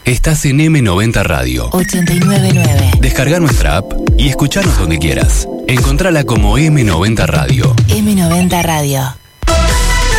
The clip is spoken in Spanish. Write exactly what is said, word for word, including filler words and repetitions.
Estás en eme noventa Radio ochenta y nueve punto nueve. Descarga nuestra app y escuchanos donde quieras. Encontrala como eme noventa Radio. eme noventa Radio.